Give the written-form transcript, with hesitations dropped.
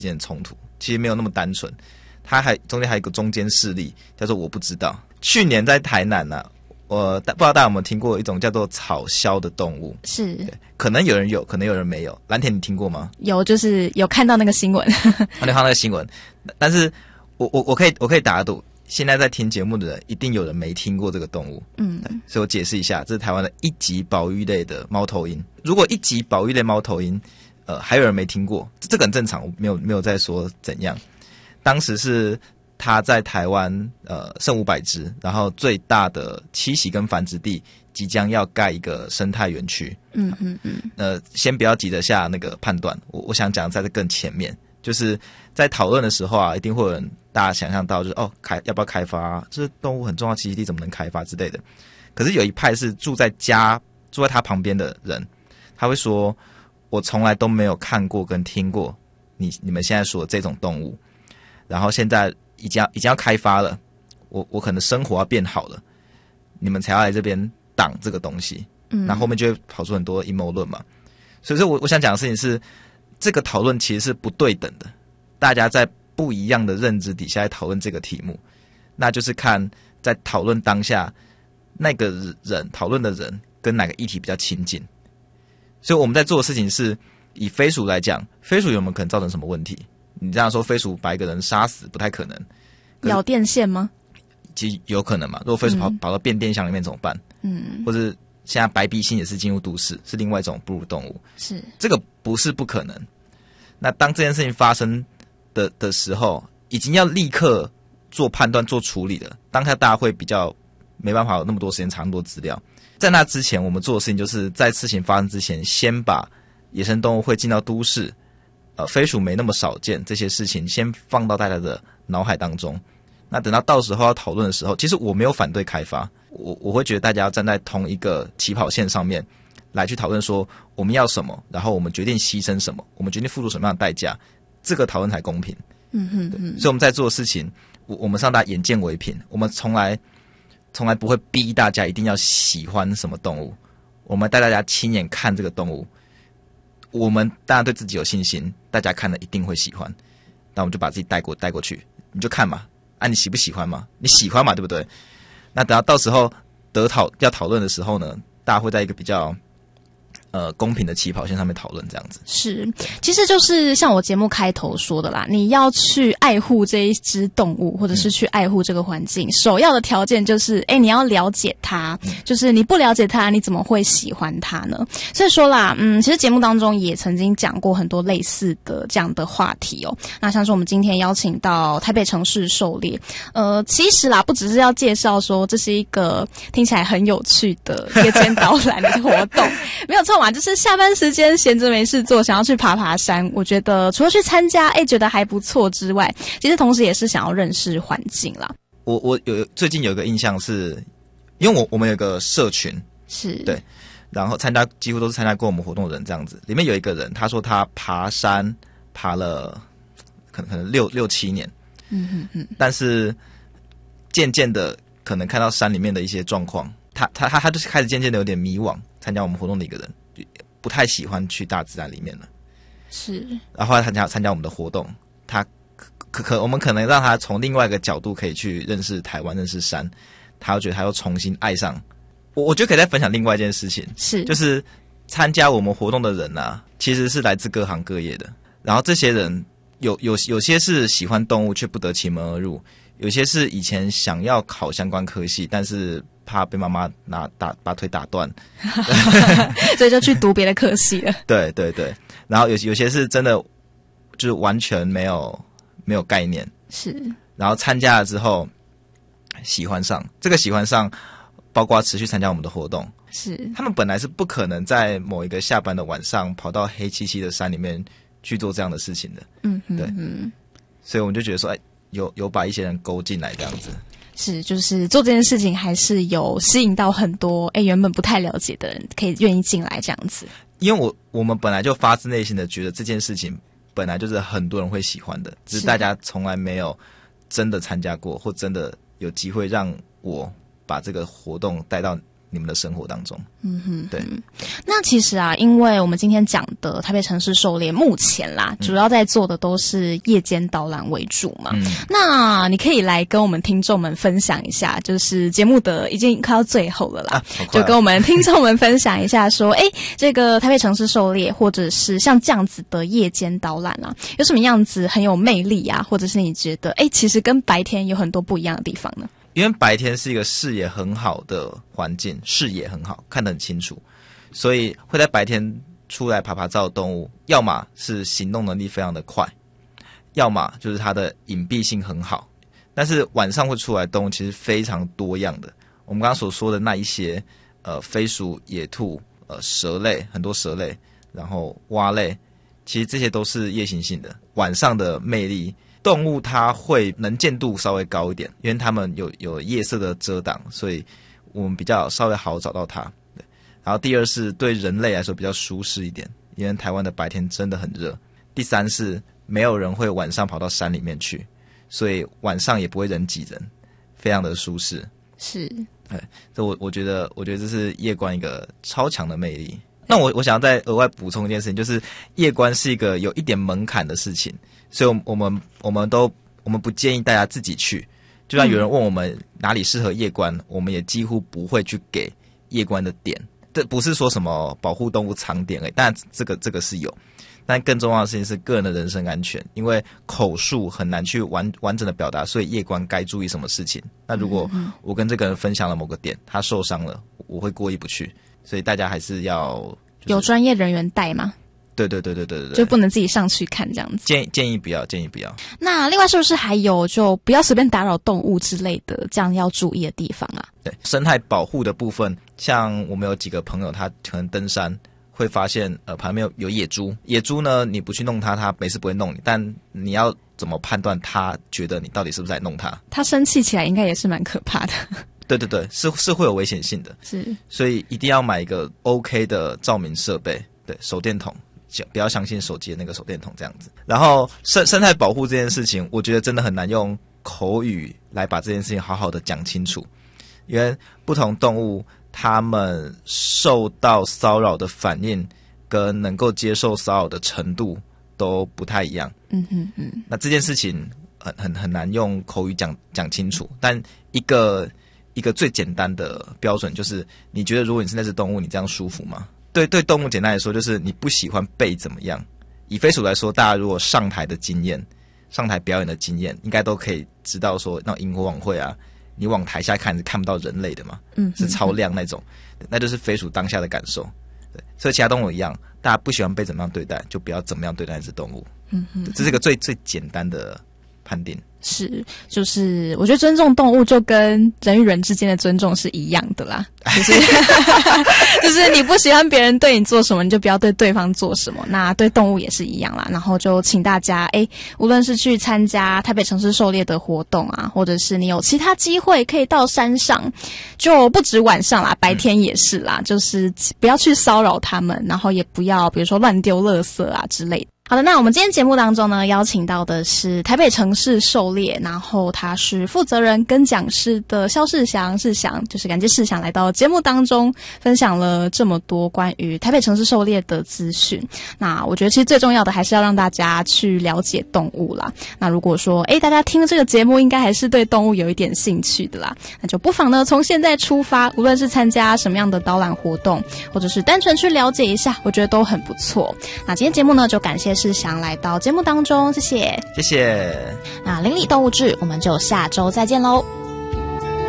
间的冲突，其实没有那么单纯，它中间还有一个中间势力叫做我不知道。去年在台南啊，我不知道大家有没有听过一种叫做草鸮的动物？ 是， 可能有人有，可能有人没有。蓝田你听过吗？ 有，就是有看到那个新闻。 你看到那个新闻，但是我可以打赌，现在在听节目的人一定有人没听过这个动物。所以我解释一下，这是台湾的一级保育类的猫头鹰。如果一级保育类猫头鹰，还有人没听过，这个很正常，我没有在说怎样。当时是它在台湾剩500只，然后最大的栖息跟繁殖地即将要盖一个生态园区。先不要急着下那个判断，我想讲在这更前面，就是在讨论的时候啊，一定会有人大家想象到就是要不要开发这动物很重要栖息地怎么能开发之类的。可是有一派是住在他旁边的人，他会说我从来都没有看过跟听过你们现在说的这种动物，然后现在已经要开发了，我可能生活要变好了，你们才要来这边挡这个东西。那后面就会跑出很多阴谋论嘛。所以说我想讲的事情是，这个讨论其实是不对等的，大家在不一样的认知底下来讨论这个题目，那就是看在讨论当下那个人讨论的人跟哪个议题比较亲近。所以我们在做的事情是，以飞鼠来讲，飞鼠有没有可能造成什么问题？你这样说，飞鼠把一个人杀死不太可能。 咬电线吗？ 其实有可能嘛，如果飞鼠跑到变电箱里面怎么办？或者现在白鼻星也是进入都市，是另外一种哺乳动物， 是这个不是不可能。那当这件事情发生的时候，已经要立刻做判断、做处理了。当下大家会比较没办法有那么多时间查那么多资料。在那之前，我们做的事情就是在事情发生之前，先把野生动物会进到都市，飞鼠没那么少见这些事情，先放到大家的脑海当中。那等到时候要讨论的时候，其实我没有反对开发，我会觉得大家要站在同一个起跑线上面来去讨论说我们要什么，然后我们决定牺牲什么，我们决定付出什么样的代价，这个讨论才公平。所以我们在做的事情，我们让大家眼见为凭，我们从来不会逼大家一定要喜欢什么动物，我们带大家亲眼看这个动物，我们当然对自己有信心，大家看了一定会喜欢，那我们就把自己带过去，你就看嘛，你喜不喜欢嘛？你喜欢嘛，对不对？那等到时候要讨论的时候呢，大家会在一个比较公平的起跑线上面讨论这样子。 是，其实就是像我节目开头说的啦，你要去爱护这一只动物，或者是去爱护这个环境，首要的条件就是你要了解它，就是你不了解它，你怎么会喜欢它呢？所以说啦，其实节目当中也曾经讲过很多类似的这样的话题哦。那像是我们今天邀请到台北城市狩猎，其实啦，不只是要介绍说这是一个听起来很有趣的夜间导览的活动，没有错。就是下班时间闲着没事做，想要去爬山，我觉得除了去参加觉得还不错之外，其实同时也是想要认识环境啦。 我最近有一个印象是，因为我们有个社群， 是对，然后几乎都是参加过我们活动的人这样子，里面有一个人他说他爬山爬了可能6-7年，但是渐渐的可能看到山里面的一些状况，他就是开始渐渐的有点迷惘，参加我们活动的一个人不太喜欢去大自然里面了， 是。 然后后来参加我们的活动，他我们可能让他从另外一个角度可以去认识台湾，认识山，他又觉得他又重新爱上。我觉得可以再分享另外一件事情，就是参加我们活动的人啊，其实是来自各行各业的。然后这些人有些是喜欢动物却不得其门而入，有些是以前想要考相关科系，但是怕被妈妈把腿打断， 所以就去读别的科系了。 对，然后有些是真的就是完全没有概念， 是。 然后参加了之后喜欢上，这个喜欢上包括持续参加我们的活动， 是。他们本来是不可能在某一个下班的晚上跑到黑漆漆的山里面去做这样的事情的。对。所以我们就觉得说，有把一些人勾进来这样子。 是，就是做这件事情还是有吸引到很多原本不太了解的人可以愿意进来这样子。 因为我们本来就发自内心的觉得这件事情本来就是很多人会喜欢的，只是大家从来没有真的参加过，或真的有机会让我把这个活动带到你们的生活当中。对。 那其实啊，因为我们今天讲的台北城市狩猎，目前啦，主要在做的都是夜间导览为主嘛。那你可以来跟我们听众们分享一下，就是节目的已经快到最后了啦，就跟我们听众们分享一下说，这个台北城市狩猎，或者是像这样子的夜间导览啊，有什么样子很有魅力啊，或者是你觉得其实跟白天有很多不一样的地方呢？ 因为白天是一个视野很好的环境，视野很好，看得很清楚，所以会在白天出来爬爬照的动物，要么是行动能力非常的快，要么就是它的隐蔽性很好。但是晚上会出来的动物其实非常多样的，我们刚刚所说的那一些飞鼠、野兔、蛇类，很多蛇类，然后蛙类，其实这些都是夜行性的。晚上的魅力，动物它会能见度稍微高一点，因为它们有夜色的遮挡，所以我们比较稍微好找到它。对，然后第二是对人类来说比较舒适一点，因为台湾的白天真的很热。第三是没有人会晚上跑到山里面去，所以晚上也不会人挤人，非常的舒适。 是， 对，这我觉得这是夜观一个超强的魅力。那我想要再额外补充一件事情，就是夜观是一个有一点门槛的事情，所以我们不建议大家自己去。就算有人问我们哪里适合夜观，我们也几乎不会去给夜观的点。这不是说什么保护动物藏点但这个是有。但更重要的事情是个人的人身安全，因为口述很难去完整的表达，所以夜观该注意什么事情。那如果我跟这个人分享了某个点，他受伤了，我会过意不去，所以大家还是要有专业人员带吗？ 对， 就不能自己上去看这样子。 建议不要。 那另外是不是还有就不要随便打扰动物之类的，这样要注意的地方啊？ 对，生态保护的部分，像我们有几个朋友，他可能登山会发现旁边有野猪。野猪呢，你不去弄它，它没事不会弄你，但你要怎么判断它觉得你到底是不是在弄它？它生气起来应该也是蛮可怕的。 对，是会有危险性的。 是， 所以一定要买一个 OK 的照明设备，对，手电筒，不要相信手机的那个手电筒这样子。然后生态保护这件事情，我觉得真的很难用口语来把这件事情好好的讲清楚，因为不同动物它们受到骚扰的反应跟能够接受骚扰的程度都不太一样。那这件事情很难用口语讲清楚，但一个最简单的标准就是，你觉得如果你是那只动物，你这样舒服吗？对动物简单来说，就是你不喜欢被怎么样。以飞鼠来说，大家如果上台表演的经验，应该都可以知道说，那种萤火晚会啊，你往台下看是看不到人类的嘛，是超亮那种，那就是飞鼠当下的感受。对，所以其他动物一样，大家不喜欢被怎么样对待，就不要怎么样对待那只动物。这是一个最简单的判定。 是，就是我觉得尊重动物就跟人与人之间的尊重是一样的啦，就是你不喜欢别人对你做什么，你就不要对对方做什么。那对动物也是一样啦。然后就请大家无论是去参加台北城市狩猎的活动啊，或者是你有其他机会可以到山上，就不止晚上啦，白天也是啦，就是不要去骚扰他们，然后也不要比如说乱丢垃圾啊之类的。好的，那我们今天节目当中呢，邀请到的是台北城市狩猎，然后他是负责人跟讲师的萧世祥，就是感谢世祥来到节目当中，分享了这么多关于台北城市狩猎的资讯。那我觉得其实最重要的还是要让大家去了解动物啦。那如果说大家听了这个节目应该还是对动物有一点兴趣的啦，那就不妨呢从现在出发，无论是参加什么样的导览活动，或者是单纯去了解一下，我觉得都很不错。那今天节目呢就感谢世祥来到节目当中，谢谢。 那邻里动物志，我们就下周再见喽。